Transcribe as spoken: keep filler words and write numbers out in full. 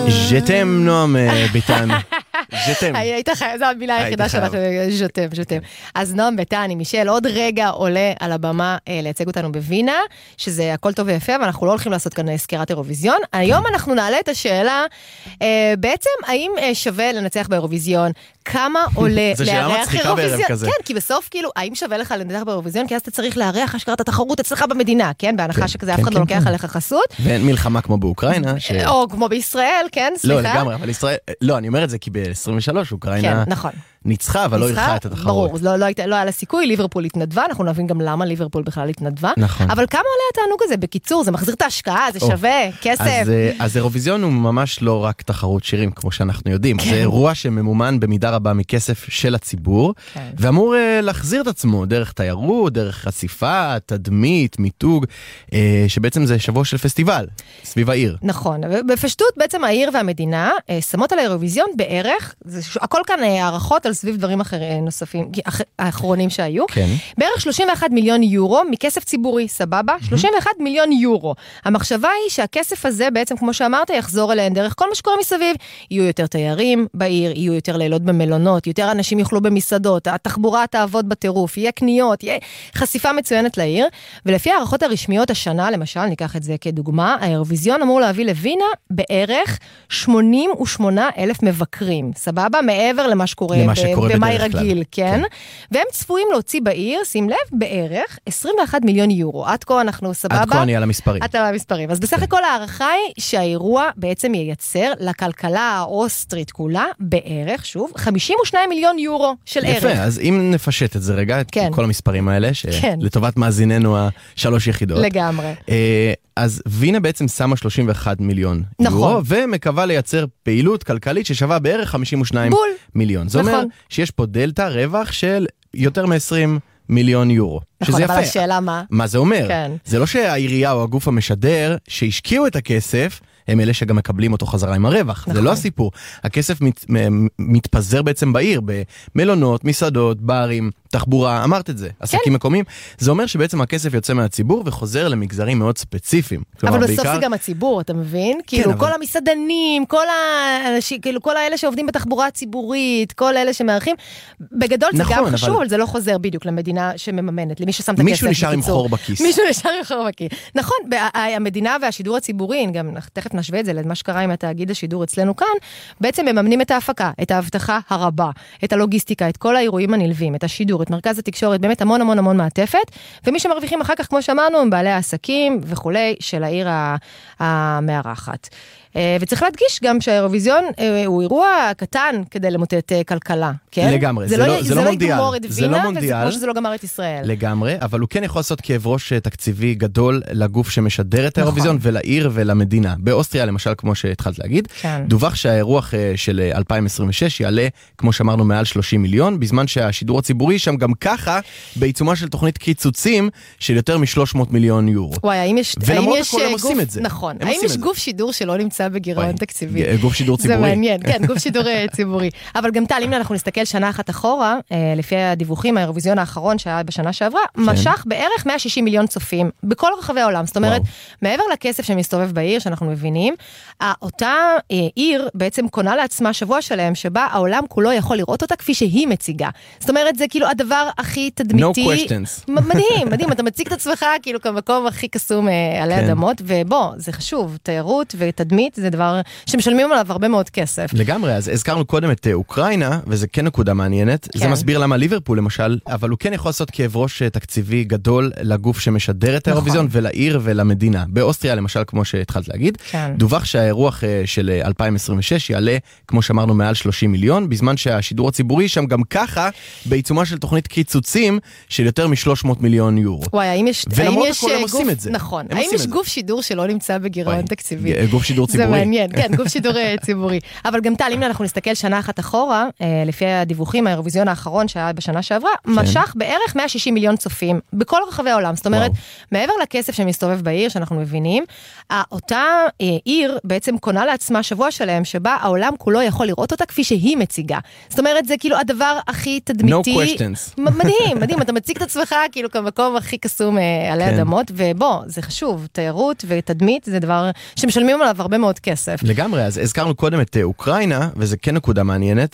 ז'תם, נועם ביטן. ז'תם. היית חייב, זו המילה היחידה שלך, ז'תם, ז'תם. אז נועם ביטן עם מישל עוד רגע עולה על הבמה לייצג אותנו בווינה, שזה הכל טוב ויפה, ואנחנו לא הולכים לעשות כאן סקירת אירוויזיון. היום אנחנו נעלה את השאלה, בעצם, האם שווה לנצח באירוויזיון? כמה עולה לארח אירוויזיון? כן, כי בסוף כאילו, האם שווה לך לנצח באירוויזיון? כי אז אתה צריך לארח השקרת התחרות אצלך במדינה, כן? בהנחה שכזה אף אחד לא לוקח עליך חסות. ואין מלחמה כמו באוקראינה. או כמו בישראל, כן, סליחה. לא, לגמרי, אבל ישראל, לא, אני אומר את זה כי ב-עשרים ושלוש אוקראינה ניצחה, אבל לא אירחה את התחרות. ברור, לא היה לה סיכוי, ליברפול התנדבה, אנחנו נבין גם למה ליברפול בכלל התנדבה. אבל כמה עולה התענוג הזה? בקיצור, זה מחזיר את ההשקעה, זה שווה, כסף. אז אירוויזיון הוא ממש לא רק תחרות שירים, כמו שאנחנו יודעים. זה אירוע שממומן במידה רבה מכסף של הציבור, ואמור להחזיר את עצמו דרך תיירות, דרך חשיפה, תדמית, מיתוג, שבעצם זה שבוע של פסטיבל, סביב העיר. נכון, בפשטות בעצם העיר והמדינה שמות על האירוויזיון בערך, הכל כאן הערכות על סביב דברים אחרים נוספים, האחרונים שהיו. כן. בערך שלושים ואחד מיליון יורו מכסף ציבורי, סבבה? Mm-hmm. שלושים ואחד מיליון יורו. המחשבה היא שהכסף הזה בעצם, כמו שאמרת, יחזור אליהן דרך כל מה שקורה מסביב. יהיו יותר תיירים בעיר, יהיו יותר לילות במלונות, יותר אנשים יוכלו במסעדות, התחבורה תעבוד בטירוף, יהיה קניות, יהיה חשיפה מצוינת לעיר. ולפי הערכות הרשמיות השנה, למשל, ניקח את זה כדוגמה, האירוויזיון אמור להביא לווינה בערך שמונים ושמונה אלף מבקרים. סבבה? מעבר למה שקורה במאי רגיל, כן? והם צפויים להוציא בעיר, שים לב, בערך עשרים ואחד מיליון יורו. עד כה אנחנו סבבה. עד כה אני על המספרים. עד על המספרים. אז בסך הכל הערכה היא שהאירוע בעצם ייצר לכלכלה האוסטרית כולה בערך, שוב, חמישים ושניים מיליון יורו של ערך. יפה, אז אם נפשט את זה רגע, את כל המספרים האלה, שלטובת מאזיננו השלוש יחידות. לגמרי. אז וינה בעצם שמה שלושים ואחד מיליון יורו, ומקווה לייצר פעילות כלכלית ששווה בערך חמישים ושניים מיליון. זה אומר שיש פה דלטה רווח של יותר מ-עשרים מיליון יורו. נכון, אבל השאלה מה? מה זה אומר? זה לא שהעירייה או הגוף המשדר שהשקיעו את הכסף, הם אלה שגם מקבלים אותו חזרה עם הרווח. זה לא הסיפור. הכסף מת, מתפזר בעצם בעיר, במלונות, מסעדות, ברים, תחבורה, אמרת את זה, עסקים מקומיים. זה אומר שבעצם הכסף יוצא מהציבור וחוזר למגזרים מאוד ספציפיים. אבל בסוף זה גם הציבור, אתה מבין? כאילו כל המסעדנים, כל האנשים, כאילו כל האלה שעובדים בתחבורה הציבורית, כל אלה שמארחים, בגדול זה גם חשוב, אבל זה לא חוזר בדיוק למדינה שמממנת, למי ששם את הכסף. מישהו נשאר עם חור בכיס. מישהו נשאר עם חור בכיס. נכון, המדינה והשידור הציבורי, גם תכף נשווה את זה למה שקרה עם התאגיד השידור אצלנו כאן, בעצם מממנים את ההפקה, את ההבטחה הרבה, את הלוגיסטיקה, את כל האירועים הנלווים, את השידור, את מרכז התקשורת, באמת המון המון המון מעטפת, ומי שמרוויחים אחר כך, כמו שאמרנו, הם בעלי העסקים וכולי של העיר המארחת. וצריך להדגיש גם שהאירוויזיון הוא אירוע קטן כדי למוטט כלכלה, כן? לגמרי, זה לא, זה לא מונדיאל. זה לא מונדיאל. כמו שזה לא גמר את ישראל. לגמרי, אבל הוא כן יכול לעשות כאב ראש תקציבי גדול לגוף שמשדר את האירוויזיון ולעיר ולמדינה. באוסטריה, למשל, כמו שהתחלת להגיד, דווח שהאירוח של אלפיים עשרים ושש יעלה, כמו שאמרנו, מעל שלושים מיליון, בזמן שהשידור הציבורי שם גם ככה, בעיצומה של תוכנית קיצוצים של יותר מ-שלוש מאות מיליון יורו. וואי, האם יש, ולמרות הכל הם עושים את זה. נכון. האם יש גוף שידור שלא נמצא בגירעון תקציבי? גוף שידור ציבורי. זה מעניין, כן, גוף שידור ציבורי. אבל גם טל, אם אנחנו נסתכל שנה אחת אחורה, לפי הדיווחים, האירוויזיון האחרון שהיה בשנה שעברה, משך בערך מאה ושישים מיליון צופים בכל רחבי העולם. זאת אומרת, מעבר לכסף שמסתובב בעיר, שאנחנו מבינים, אותה עיר בעצם קונה לעצמה שבוע שלהם, שבה העולם כולו יכול לראות אותה כפי שהיא מציגה. זאת אומרת, זה כאילו הדבר הכי תדמיתי. No questions. מדהים, מדהים. אתה מציג את עצמך כאילו כמקום הכי קסום עלי אדמות, ובוא, זה חשוב. תיירות ותדמית זה דבר שמשלמים עליו הרבה מאוד כסף. לגמרי, אז הזכרנו קודם את אוקראינה, וזה כן נקודה מעניינת. זה מסביר למה ליברפול למשל, אבל הוא כן יכול לעשות כאב ראש תקציבי גדול לגוף שמשדר את האירוויזיון ולעיר ולמדינה. באוסטריה למשל, כמו שהתחלת להגיד, דווח שהאירוח של אלפיים עשרים ושש יעלה, כמו שאמרנו, מעל שלושים מיליון, בזמן שהשידור הציבורי שם גם ככה, בעיצומה של תוכנית קיצוצים של יותר מ-שלוש מאות מיליון יורו. וואי, האם יש, ולמרות הכל הם עושים את זה. נכון. האם יש גוף שידור שלא נמצא בגירעון תקציבי? גוף שידור ציבורי. זה מעניין, כן, גוף שידור ציבורי. אבל גם טל, אם אנחנו נסתכל שנה אחת אחורה, לפי הדיווחים, האירוויזיון האחרון שהיה בשנה שעברה, משך בערך מאה ושישים מיליון צופים בכל רחבי העולם. זאת אומרת, מעבר לכסף שמסתובב בעיר, שאנחנו מבינים, אותה עיר בעצם קונה לעצמה שבוע שלהם, שבה העולם כולו יכול לראות אותה כפי שהיא מציגה. זאת אומרת, זה כאילו הדבר הכי תדמיתי. No questions. מדהים, מדהים. אתה מציג את עצמך כאילו כמקום הכי קסום עלי אדמות, ובוא, זה חשוב. תיירות ותדמית זה דבר שמשלמים עליו הרבה מאוד מאוד כסף. לגמרי, אז הזכרנו קודם את אוקראינה, וזה כן נקודה מעניינת,